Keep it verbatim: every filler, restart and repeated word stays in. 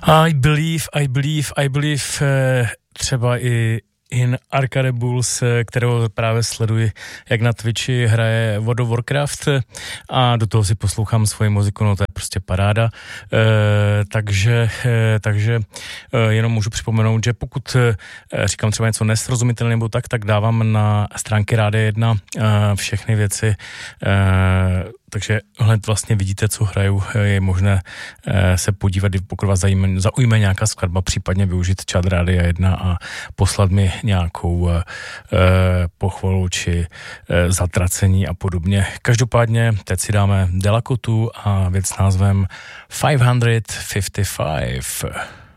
I believe, I believe, I believe, třeba i In Arcade Bulls, kterého právě sleduji, jak na Twitchi hraje World of Warcraft a do toho si poslouchám svoji muziku, no to je prostě paráda. E, takže takže e, jenom můžu připomenout, že pokud e, říkám třeba něco nesrozumitelné nebo tak, tak dávám na stránky Rádia jedna e, všechny věci, e, takže hned vlastně vidíte, co hraju, je možné e, se podívat, pokud vás zaujme, zaujme nějaká skladba, případně využít chat Rádia jedna a poslat mi nějakou e, pochvalu či e, zatracení a podobně. Každopádně teď si dáme Delakotu a věc s názvem pět set padesát pět.